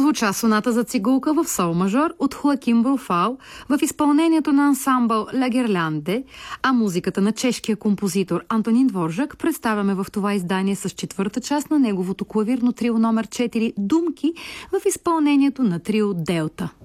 Звуча соната за цигулка в сол мажор от Хоаким Бруфал в изпълнението на ансамбъл Ла Герлянде, а музиката на чешкия композитор Антонин Дворжак представяме в това издание с четвърта част на неговото клавирно трио номер 4 Думки в изпълнението на трио Делта.